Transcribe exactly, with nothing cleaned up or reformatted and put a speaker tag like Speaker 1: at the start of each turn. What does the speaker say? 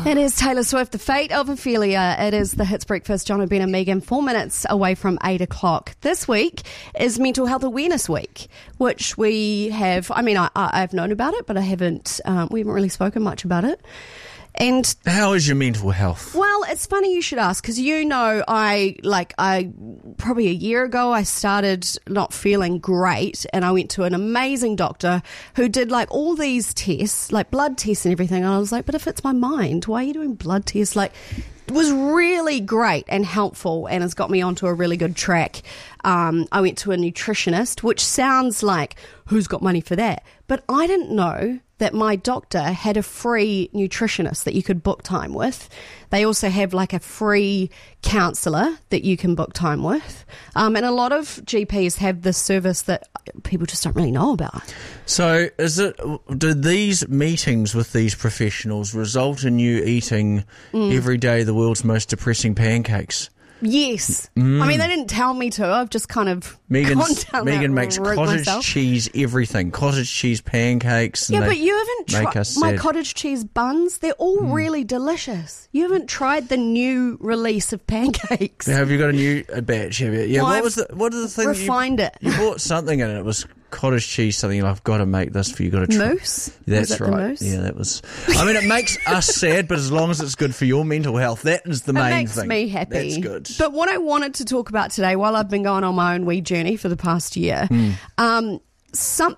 Speaker 1: It is Taylor Swift, The Fate of Ophelia. It is the Hits Breakfast. John, Ben and Megan, four minutes away from eight o'clock. This week is Mental Health Awareness Week, which we have, I mean, I, I've known about it, but I haven't, um, we haven't really spoken much about it. And
Speaker 2: how is your mental health?
Speaker 1: Well, it's funny you should ask, because you know, I like I probably a year ago I started not feeling great, and I went to an amazing doctor who did like all these tests, like blood tests and everything. And I was like, but if it's my mind, why are you doing blood tests? Like, it was really great and helpful, and has got me onto a really good track. Um, I went to a nutritionist, which sounds like who's got money for that, but I didn't know that my doctor had a free nutritionist that you could book time with. They also have like a free counsellor that you can book time with. Um, and a lot of G Ps have this service that people just don't really know about.
Speaker 2: So is it, do these meetings with these professionals result in you eating mm. every day the world's most depressing pancakes?
Speaker 1: Yes.
Speaker 2: Mm.
Speaker 1: I mean, they didn't tell me to. I've just kind of
Speaker 2: Megan's,
Speaker 1: gone down
Speaker 2: Megan
Speaker 1: that
Speaker 2: makes
Speaker 1: route
Speaker 2: cottage
Speaker 1: myself.
Speaker 2: cheese everything. Cottage cheese pancakes. And
Speaker 1: yeah,
Speaker 2: they
Speaker 1: but you haven't
Speaker 2: make
Speaker 1: tried
Speaker 2: us
Speaker 1: my
Speaker 2: sad.
Speaker 1: cottage cheese buns. They're all mm. really delicious. You haven't tried the new release of pancakes.
Speaker 2: Have you got a new a batch? Have you? Yeah.
Speaker 1: Well,
Speaker 2: what
Speaker 1: I've
Speaker 2: was the what is the thing?
Speaker 1: Refined
Speaker 2: you,
Speaker 1: it.
Speaker 2: You bought something and it was cottage cheese. Something. I've got to make this for you. Got to try.
Speaker 1: Mousse.
Speaker 2: That's
Speaker 1: was it
Speaker 2: right.
Speaker 1: The mousse?
Speaker 2: Yeah, that was. I mean, it makes us sad, but as long as it's good for your mental health, that is the
Speaker 1: it
Speaker 2: main
Speaker 1: makes
Speaker 2: thing.
Speaker 1: me happy.
Speaker 2: That's good.
Speaker 1: But what I wanted to talk about today, while I've been going on my own wee journey for the past year,
Speaker 2: mm.
Speaker 1: um, some